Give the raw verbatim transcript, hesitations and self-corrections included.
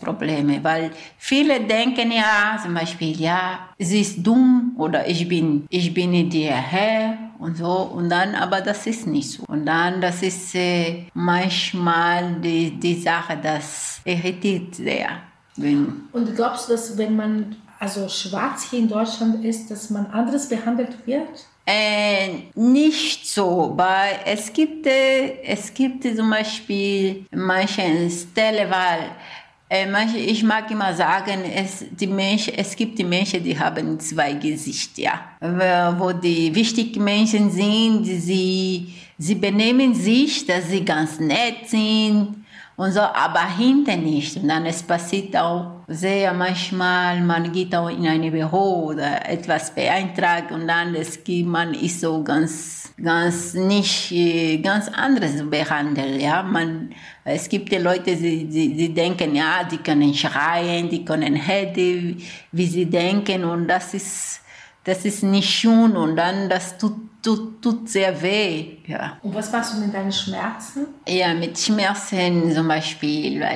Probleme, weil viele denken ja, zum Beispiel, ja, sie ist dumm oder ich bin, ich bin der Herr und so, und dann, aber das ist nicht so. Und dann, das ist äh, manchmal die, die Sache, das irritiert sehr. Wenn Und glaubst du, dass wenn man also schwarz hier in Deutschland ist, dass man anders behandelt wird? Äh, nicht so, weil es gibt, äh, es gibt zum Beispiel manche Stellen, weil äh, manche, ich mag immer sagen, es, die Menschen, es gibt die Menschen, die haben zwei Gesichter, ja. Wo die wichtigen Menschen sind, sie, sie benehmen sich, dass sie ganz nett sind und so, aber hinten nicht. Und dann es passiert auch sehr manchmal, man geht auch in ein Büro oder etwas beeintragt und dann es gibt, man ist so ganz, ganz nicht ganz anderes behandelt. Ja? Man, es gibt die Leute, die, die, die denken, ja, die können schreien, die können reden, wie sie denken, und das ist, das ist nicht schön, und dann das tut, tut, tut sehr weh. Ja. Und was machst du mit deinen Schmerzen? Ja, mit Schmerzen zum Beispiel, weil